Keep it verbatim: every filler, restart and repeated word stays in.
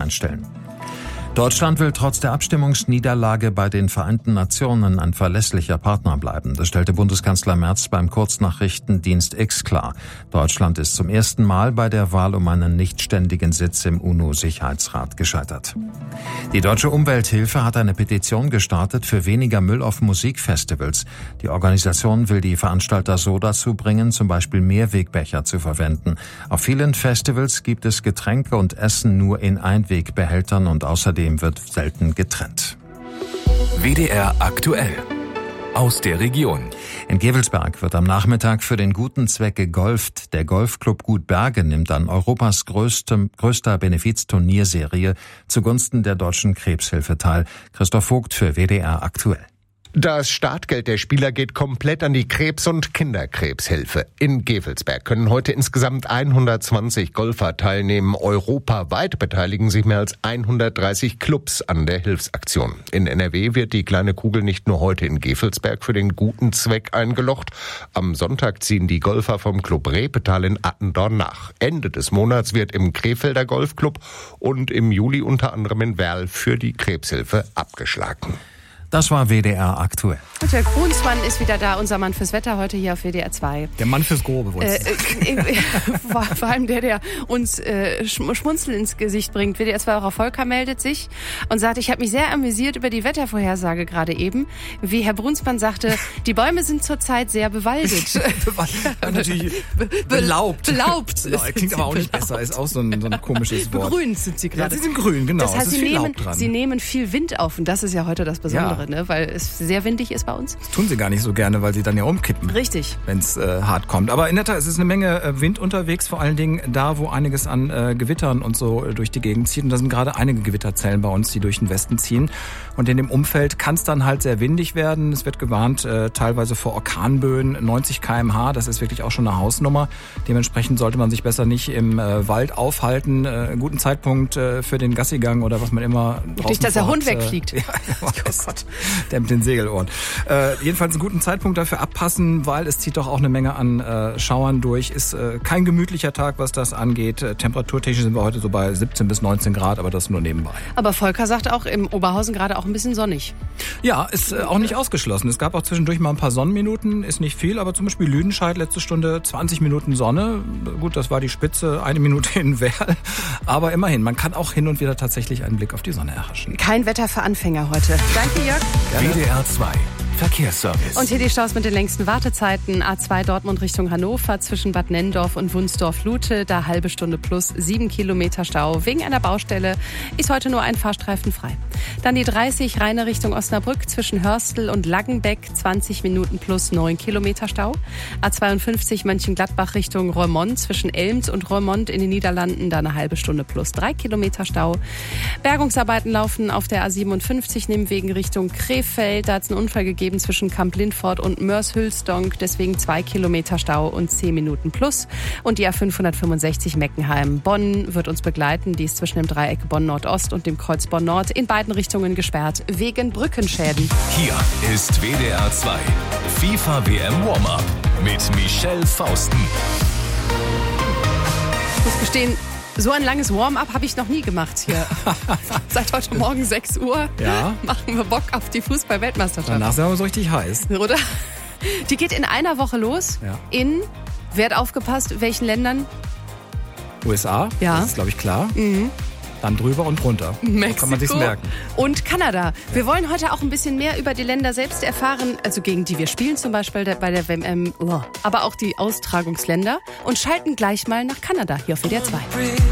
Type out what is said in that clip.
einstellen. Deutschland will trotz der Abstimmungsniederlage bei den Vereinten Nationen ein verlässlicher Partner bleiben. Das stellte Bundeskanzler Merz beim Kurznachrichtendienst X klar. Deutschland ist zum ersten Mal bei der Wahl um einen nichtständigen Sitz im UNO-Sicherheitsrat gescheitert. Die Deutsche Umwelthilfe hat eine Petition gestartet für weniger Müll auf Musikfestivals. Die Organisation will die Veranstalter so dazu bringen, zum Beispiel Mehrwegbecher zu verwenden. Auf vielen Festivals gibt es Getränke und Essen nur in Einwegbehältern und außerdem wird selten getrennt. W D R aktuell. Aus der Region. In Gevelsberg wird am Nachmittag für den guten Zweck gegolft. Der Golfclub Gut Berge nimmt an Europas größtem, größter Benefizturnierserie zugunsten der Deutschen Krebshilfe teil. Christoph Vogt für W D R aktuell. Das Startgeld der Spieler geht komplett an die Krebs- und Kinderkrebshilfe. In Gevelsberg können heute insgesamt hundertzwanzig Golfer teilnehmen. Europaweit beteiligen sich mehr als hundertdreißig Clubs an der Hilfsaktion. In N R W wird die kleine Kugel nicht nur heute in Gevelsberg für den guten Zweck eingelocht. Am Sonntag ziehen die Golfer vom Club Repetal in Attendorn nach. Ende des Monats wird im Krefelder Golfclub und im Juli unter anderem in Werl für die Krebshilfe abgeschlagen. Das war W D R aktuell. Und Jörg Brunsmann ist wieder da, unser Mann fürs Wetter, heute hier auf W D R zwei. Der Mann fürs Grobe, wohl. Äh, äh, vor, vor allem der, der uns äh, Schmunzeln ins Gesicht bringt. W D R zwei-Hörer Volker meldet sich und sagt, ich habe mich sehr amüsiert über die Wettervorhersage gerade eben. Wie Herr Brunsmann sagte, die Bäume sind zurzeit sehr bewaldet. ja, natürlich be- belaubt. Belaubt. Genau, klingt aber auch nicht belaubt. Besser, ist auch so ein, so ein komisches Wort. Begrünt sind sie gerade. Ja, sie sind grün, genau. Das heißt, es ist sie, viel nehmen, Laub dran. sie nehmen viel Wind auf und das ist ja heute das Besondere. Ja. Ne? Weil es sehr windig ist bei uns. Das tun sie gar nicht so gerne, weil sie dann ja umkippen. Richtig. Wenn es äh, hart kommt. Aber in der Tat, es ist eine Menge äh, Wind unterwegs, vor allen Dingen da, wo einiges an äh, Gewittern und so äh, durch die Gegend zieht. Und da sind gerade einige Gewitterzellen bei uns, die durch den Westen ziehen. Und in dem Umfeld kann es dann halt sehr windig werden. Es wird gewarnt, äh, teilweise vor Orkanböen, neunzig Kilometer pro Stunde. Das ist wirklich auch schon eine Hausnummer. Dementsprechend sollte man sich besser nicht im äh, Wald aufhalten. Äh, guten Zeitpunkt äh, für den Gassigang oder was man immer draußen Nicht, dass der vorhat, Hund wegfliegt. Äh, ja, oh Gott. Der mit den Segelohren. Äh, jedenfalls einen guten Zeitpunkt dafür abpassen, weil es zieht doch auch eine Menge an äh, Schauern durch. Ist äh, kein gemütlicher Tag, was das angeht. Äh, temperaturtechnisch sind wir heute so bei siebzehn bis neunzehn Grad, aber das nur nebenbei. Aber Volker sagt auch im Oberhausen gerade auch ein bisschen sonnig. Ja, ist äh, auch nicht ausgeschlossen. Es gab auch zwischendurch mal ein paar Sonnenminuten, ist nicht viel, aber zum Beispiel Lüdenscheid, letzte Stunde zwanzig Minuten Sonne. Gut, das war die Spitze, eine Minute in Werl. Aber immerhin, man kann auch hin und wieder tatsächlich einen Blick auf die Sonne erhaschen. Kein Wetter für Anfänger heute. Danke, Jörg. W D R zwei Verkehrsservice. Und hier die Staus mit den längsten Wartezeiten. A zwei Dortmund Richtung Hannover zwischen Bad Nenndorf und Wunsdorf-Lute. Da halbe Stunde plus sieben Kilometer Stau. Wegen einer Baustelle ist heute nur ein Fahrstreifen frei. Dann die dreißig Rheine Richtung Osnabrück zwischen Hörstel und Laggenbeck. zwanzig Minuten plus neun Kilometer Stau. A zweiundfünfzig Mönchengladbach Richtung Roermond zwischen Elms und Roermond in den Niederlanden. Da eine halbe Stunde plus drei Kilometer Stau. Bergungsarbeiten laufen auf der A siebenundfünfzig Nimwegen Richtung Krefeld. Da hat es einen Unfall gegeben zwischen Kamp Lindfort und Mörs-Hülsdonk, deswegen zwei Kilometer Stau und zehn Minuten plus. Und die A fünfhundertfünfundsechzig Meckenheim. Bonn wird uns begleiten, die ist zwischen dem Dreieck Bonn-Nordost und dem Kreuz Bonn-Nord in beiden Richtungen gesperrt, wegen Brückenschäden. Hier ist W D R zwei FIFA W M Warm-Up mit Michelle Fausten. Ich muss gestehen, so ein langes Warm-up habe ich noch nie gemacht hier. Seit heute Morgen sechs Uhr ja. machen wir Bock auf die Fußball-Weltmeisterschaft. Danach sind wir so richtig heiß. Oder? Die geht in einer Woche los. Ja. In, wer hat aufgepasst, welchen Ländern? U S A, ja. Das ist, glaube ich, klar. Mhm. Dann drüber und runter. Mexiko kann man sich's merken. Und Kanada. Wir wollen heute auch ein bisschen mehr über die Länder selbst erfahren, also gegen die wir spielen zum Beispiel bei der W M, aber auch die Austragungsländer und schalten gleich mal nach Kanada hier auf W D R zwei.